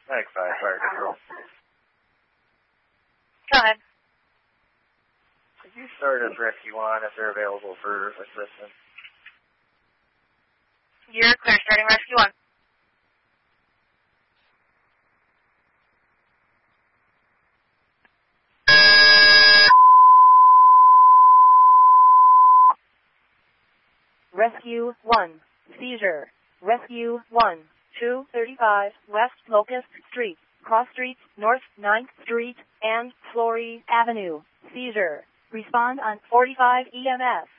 Thanks, fire control. Go ahead. Could you start as Rescue 1 if they're available for assistance? You're clear, starting Rescue 1. Rescue 1. Seizure. Rescue 1. 235 West Locust Street, Cross Street, North 9th Street, and Flory Avenue. Seizure. Respond on 45 EMS.